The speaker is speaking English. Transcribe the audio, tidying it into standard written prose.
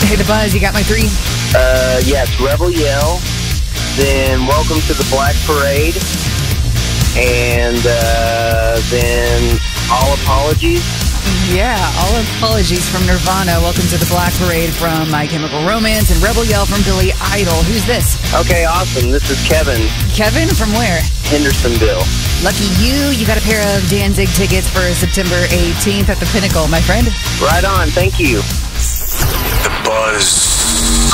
Hey, The Buzz, you got my three? Yes, Rebel Yell, then Welcome to the Black Parade, and then All Apologies. Yeah, All Apologies from Nirvana. Welcome to the Black Parade from My Chemical Romance, and Rebel Yell from Billy Idol. Who's this? Okay, awesome. This is Kevin. Kevin from where? Hendersonville. Lucky you. You got a pair of Danzig tickets for September 18th at the Pinnacle, my friend. Right on. Thank you. The Buzz.